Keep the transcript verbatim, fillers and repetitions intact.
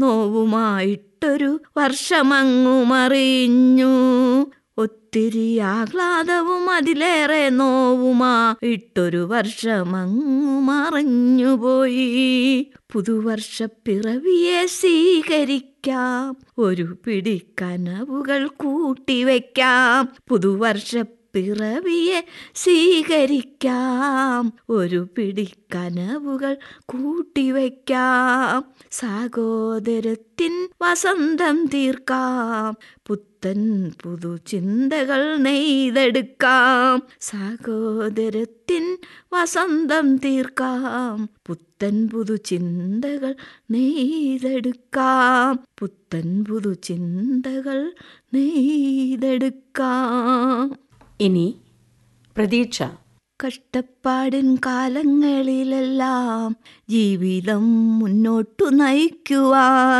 നോവുമായിട്ടൊരു വർഷമങ്ങു മറിഞ്ഞു. ഒത്തിരി ആഹ്ലാദവും അതിലേറെ നോവുമാ ഇട്ടൊരു വർഷമങ്ങു മറഞ്ഞുപോയി. പുതുവർഷപ്പിറവിയെ സ്വീകരിക്കാം, ഒരു പിടി കനവുകൾ കൂട്ടിവെക്കാം. പുതുവർഷപ്പിറവിയെ സ്വീകരിക്കാം, ഒരു പിടി കനവുകൾ കൂട്ടിവെക്കാം. സാഹോദര്യത്തിൻ വസന്തം തീർക്കാം, പുത്തൻ പുതു ചിന്തകൾ നെയ്തെടുക്കാം. സാഹോദര്യത്തിൻ വസന്തം തീർക്കാം, പുത്തൻ പുതു ചിന്തകൾ നെയ്തെടുക്കാം. പുത്തൻ പുതു ചിന്തകൾ നെയ്തെടുക്കാം. ഇനി പ്രതീക്ഷ. കഷ്ടപ്പാടിൻ കാലങ്ങളിലെല്ലാം ജീവിതം മുന്നോട്ടു നയിക്കുവാൻ